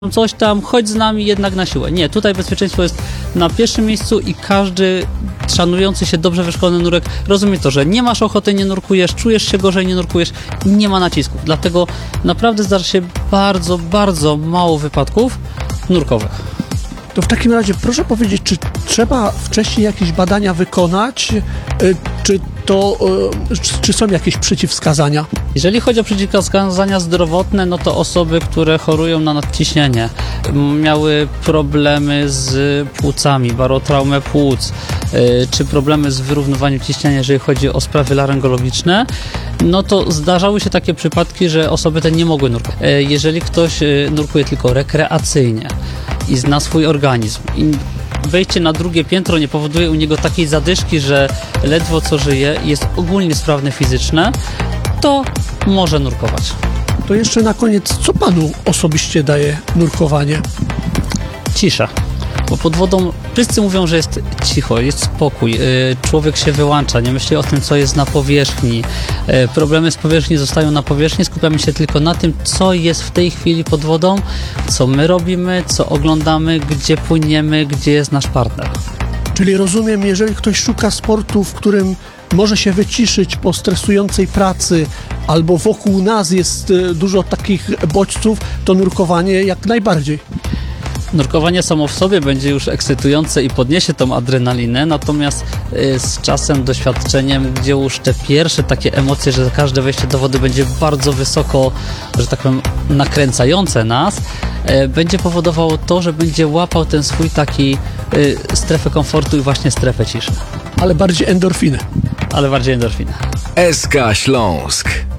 coś tam, chodź z nami jednak na siłę. Nie, tutaj bezpieczeństwo jest na pierwszym miejscu i każdy szanujący się, dobrze wyszkolony nurek rozumie to, że nie masz ochoty, nie nurkujesz, czujesz się gorzej, nie nurkujesz i nie ma nacisków. Dlatego naprawdę zdarza się bardzo, bardzo mało wypadków nurkowych. To w takim razie proszę powiedzieć, czy trzeba wcześniej jakieś badania wykonać, czy są jakieś przeciwwskazania? Jeżeli chodzi o przeciwwskazania zdrowotne, no to osoby, które chorują na nadciśnienie, miały problemy z płucami, barotraumę płuc, czy problemy z wyrównywaniem ciśnienia, jeżeli chodzi o sprawy laryngologiczne, no to zdarzały się takie przypadki, że osoby te nie mogły nurkować. Jeżeli ktoś nurkuje tylko rekreacyjnie i zna swój organizm i wejście na drugie piętro nie powoduje u niego takiej zadyszki, że ledwo co żyje, jest ogólnie sprawny fizycznie, to może nurkować. To jeszcze na koniec, co panu osobiście daje nurkowanie? Cisza. Bo pod wodą wszyscy mówią, że jest cicho, jest spokój, człowiek się wyłącza, nie myśli o tym, co jest na powierzchni. Problemy z powierzchni zostają na powierzchni, skupiamy się tylko na tym, co jest w tej chwili pod wodą, co my robimy, co oglądamy, gdzie płyniemy, gdzie jest nasz partner. Czyli rozumiem, jeżeli ktoś szuka sportu, w którym może się wyciszyć po stresującej pracy, albo wokół nas jest dużo takich bodźców, to nurkowanie jak najbardziej. Nurkowanie samo w sobie będzie już ekscytujące i podniesie tą adrenalinę, natomiast z czasem, doświadczeniem, gdzie już te pierwsze takie emocje, że każde wejście do wody będzie bardzo wysoko, że tak powiem, nakręcające nas, będzie powodowało to, że będzie łapał ten swój taki strefę komfortu i właśnie strefę ciszy. Ale bardziej endorfiny. Ale bardziej endorfiny. SK Śląsk.